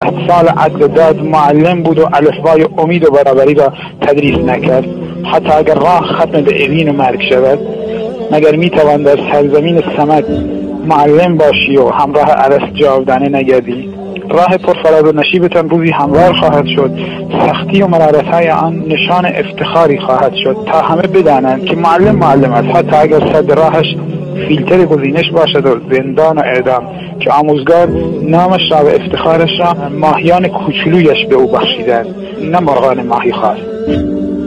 سال عدل داد معلم بود و الفبای امید و برابری را تدریس نکرد. حتی اگر راه ختم به اوین و مرگ شود، مگر میتوان در سرزمین سمک معلم باشی و همراه ارسط جاودانه نگردی؟ راه پرفراز و نشیبتان روزی هموار خواهد شد. سختی و مرارت‌های آن نشان افتخاری خواهد شد تا همه بدانند که معلم است، حتی اگر صد راهش فیلتر گزینش باشد و زندان و اعدام، که آموزگار نامش را و افتخارش را ماهیان کوچولویش به او بخشیدند، نه مرغان ماهی خواست.